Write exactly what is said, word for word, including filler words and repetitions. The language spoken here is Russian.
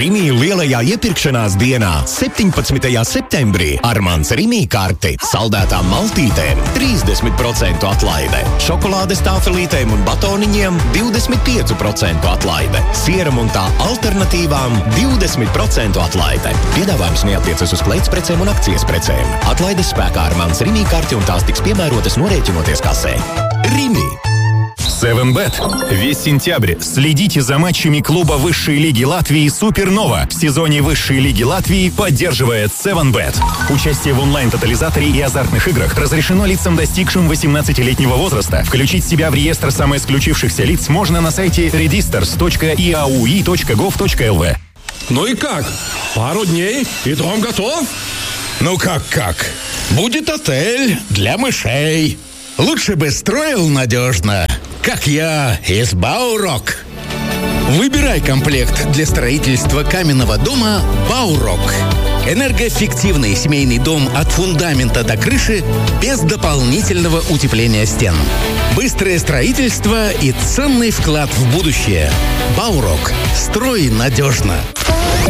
Rimi lielajā iepirkšanās dienā septiņpadsmitajā septembrī ar mans Rimi karti saldētām maltītēm trīsdesmit procentu atlaide, šokolādes tāfelītēm un batoniņiem divdesmit pieci procenti atlaide, sieram un tā alternatīvām divdesmit procentu atlaide. Piedāvājums neatiecas uz kleitsprecēm un akcijas precēm. Atlaides spēkā ar mans Rimi karti un tās tiks piemērotas norēķinoties kasē. Rimi. севен бет. Весь сентябрь следите за матчами клуба высшей лиги Латвии «Супернова» в сезоне высшей лиги Латвии поддерживает севен бет. Участие в онлайн-тотализаторе и азартных играх разрешено лицам, достигшим восемнадцатилетнего возраста. Включить себя в реестр самоисключившихся лиц можно на сайте redisters точка и а у и точка гов точка эл ви. Ну и как? Пару дней, и дом готов? Ну как-как? Будет отель для мышей. Лучше бы строил надежно, как я из Баурок. Выбирай комплект для строительства каменного дома «Баурок». Энергоэффективный семейный дом от фундамента до крыши без дополнительного утепления стен. Быстрое строительство и ценный вклад в будущее. «Баурок». Строй надежно.